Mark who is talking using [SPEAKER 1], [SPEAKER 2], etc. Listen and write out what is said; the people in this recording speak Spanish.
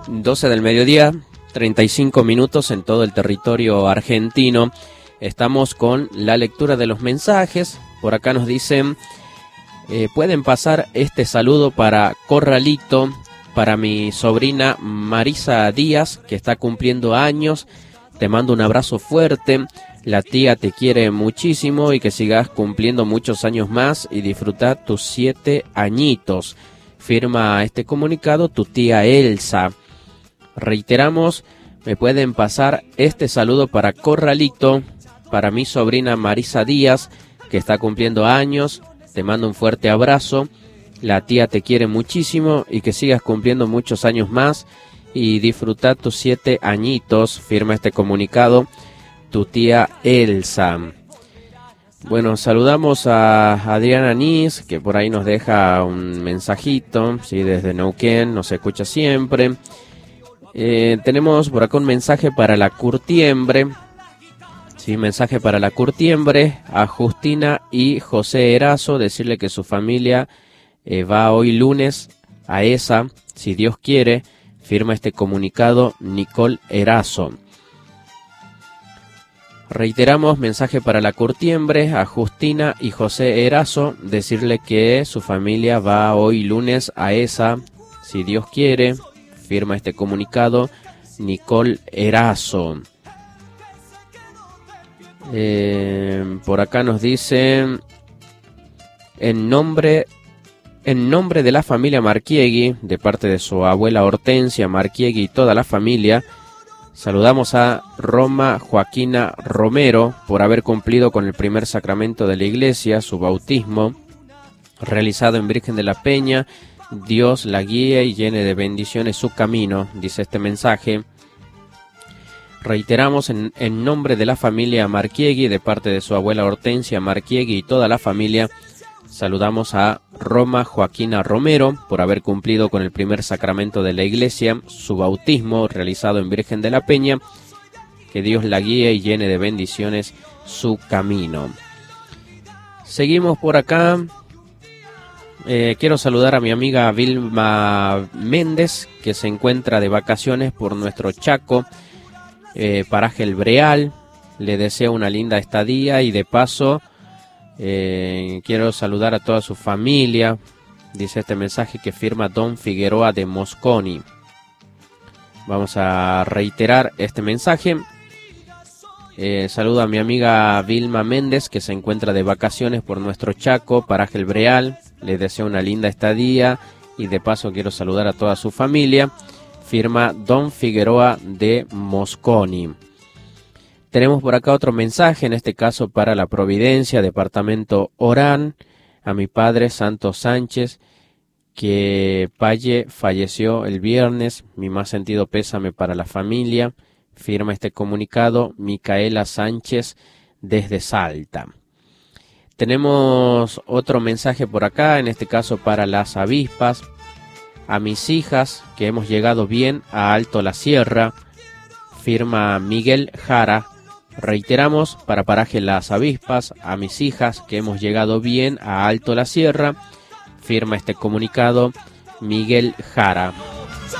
[SPEAKER 1] 12 del mediodía, 35 minutos en todo el territorio argentino. Estamos con la lectura de los mensajes. Por acá nos dicen, pueden pasar este saludo para Corralito, para mi sobrina Marisa Díaz, que está cumpliendo años. Te mando un abrazo fuerte. La tía te quiere muchísimo y que sigas cumpliendo muchos años más y disfruta tus 7 añitos. Firma este comunicado tu tía Elsa. Reiteramos, me pueden pasar este saludo para Corralito, para mi sobrina Marisa Díaz, que está cumpliendo años. Te mando un fuerte abrazo. La tía te quiere muchísimo y que sigas cumpliendo muchos años más y disfruta tus 7 añitos. Firma este comunicado tu tía Elsa. Bueno, saludamos a Adriana Nis, que por ahí nos deja un mensajito, sí, desde Neuquén, nos escucha siempre. Tenemos por acá un mensaje para la Curtiembre. Sí, mensaje para la Curtiembre, a Justina y José Erazo, decirle que su familia va hoy lunes a esa, si Dios quiere. Firma este comunicado Nicole Erazo. Reiteramos, mensaje para la Curtiembre, a Justina y José Erazo, decirle que su familia va hoy lunes a esa, si Dios quiere. Firma este comunicado Nicole Erazo. Por acá nos dicen, en nombre de la familia Marchiegui, de parte de su abuela Hortensia Marchiegui y toda la familia, saludamos a Roma Joaquina Romero por haber cumplido con el primer sacramento de la iglesia, su bautismo, realizado en Virgen de la Peña. Dios la guíe y llene de bendiciones su camino, dice este mensaje. Reiteramos, en nombre de la familia Marchiegui, de parte de su abuela Hortensia Marchiegui y toda la familia, saludamos a Roma Joaquina Romero por haber cumplido con el primer sacramento de la iglesia, su bautismo realizado en Virgen de la Peña. Que Dios la guíe y llene de bendiciones su camino. Seguimos por acá. Quiero saludar a mi amiga Vilma Méndez, que se encuentra de vacaciones por nuestro Chaco, paraje El Breal. Le deseo una linda estadía y de paso quiero saludar a toda su familia. Dice este mensaje que firma Don Figueroa de Mosconi. Vamos a reiterar este mensaje. Saludo a mi amiga Vilma Méndez, que se encuentra de vacaciones por nuestro Chaco, paraje El Breal. Le deseo una linda estadía y de paso quiero saludar a toda su familia. Firma Don Figueroa de Mosconi. Tenemos por acá otro mensaje, en este caso para la Providencia, departamento Orán, a mi padre Santos Sánchez, que falleció el viernes. Mi más sentido pésame para la familia. Firma este comunicado Micaela Sánchez desde Salta. Tenemos otro mensaje por acá, en este caso para las avispas, a mis hijas que hemos llegado bien a Alto la Sierra. Firma Miguel Jara. Reiteramos, para paraje Las Avispas, a mis hijas que hemos llegado bien a Alto la Sierra. Firma este comunicado Miguel Jara.